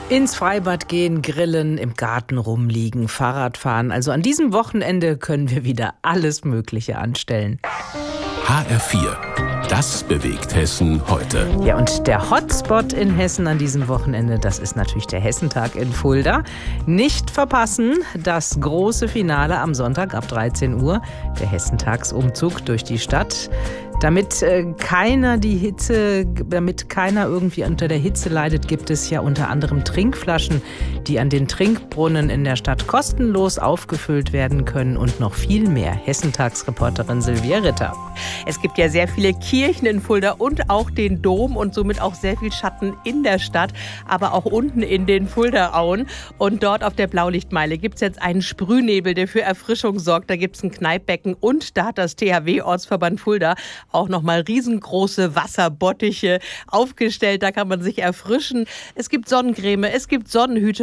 Ins Freibad gehen, grillen, im Garten rumliegen, Fahrrad fahren. Also an diesem Wochenende können wir wieder alles Mögliche anstellen. HR4, das bewegt Hessen heute. Ja, und der Hotspot in Hessen an diesem Wochenende, das ist natürlich der Hessentag in Fulda. Nicht verpassen, das große Finale am Sonntag ab 13 Uhr, der Hessentagsumzug durch die Stadt. Damit keiner irgendwie unter der Hitze leidet, gibt es ja unter anderem Trinkflaschen, die an den Trinkbrunnen in der Stadt kostenlos aufgefüllt werden können und noch viel mehr. Hessentagsreporterin Silvia Ritter. Es gibt ja sehr viele Kirchen in Fulda und auch den Dom und somit auch sehr viel Schatten in der Stadt, aber auch unten in den Fuldaauen. Und dort auf der Blaulichtmeile gibt es jetzt einen Sprühnebel, der für Erfrischung sorgt. Da gibt es ein Kneippbecken und da hat das THW-Ortsverband Fulda auch nochmal riesengroße Wasserbottiche aufgestellt. Da kann man sich erfrischen. Es gibt Sonnencreme, es gibt Sonnenhüte.